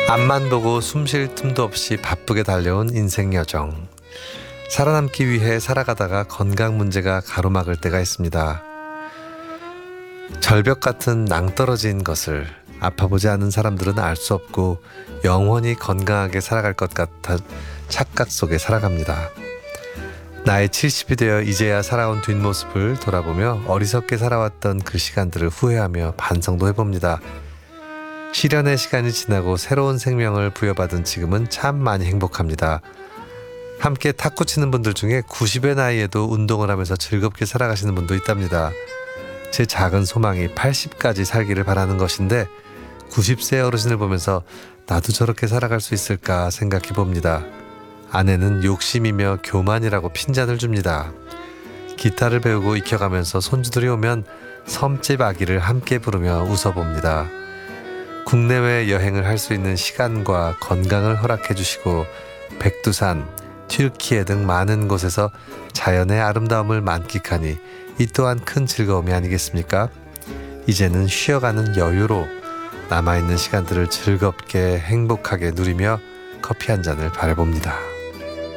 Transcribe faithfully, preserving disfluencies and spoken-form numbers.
앞만 보고 숨 쉴 틈도 없이 바쁘게 달려온 인생 여정. 살아남기 위해 살아가다가 건강 문제가 가로막을 때가 있습니다. 절벽 같은 낭떠러진 것을 아파보지 않은 사람들은 알 수 없고 영원히 건강하게 살아갈 것 같은 착각 속에 살아갑니다. 나이 칠십이 되어 이제야 살아온 뒷모습을 돌아보며 어리석게 살아왔던 그 시간들을 후회하며 반성도 해봅니다. 시련의 시간이 지나고 새로운 생명을 부여받은 지금은 참 많이 행복합니다. 함께 탁구 치는 분들 중에 구십의 나이에도 운동을 하면서 즐겁게 살아가시는 분도 있답니다. 제 작은 소망이 팔십까지 살기를 바라는 것인데 구십 세 어르신을 보면서 나도 저렇게 살아갈 수 있을까 생각해 봅니다. 아내는 욕심이며 교만이라고 핀잔을 줍니다. 기타를 배우고 익혀가면서 손주들이 오면 섬집 아기를 함께 부르며 웃어봅니다. 국내외 여행을 할 수 있는 시간과 건강을 허락해 주시고 백두산, 튀르키예 등 많은 곳에서 자연의 아름다움을 만끽하니 이 또한 큰 즐거움이 아니겠습니까? 이제는 쉬어가는 여유로 남아있는 시간들을 즐겁게 행복하게 누리며 커피 한 잔을 바라봅니다.